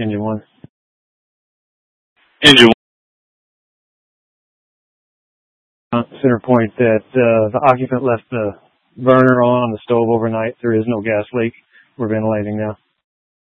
Engine 1. Engine 1. Center point that the occupant left the burner on the stove overnight. There is no gas leak. We're ventilating now.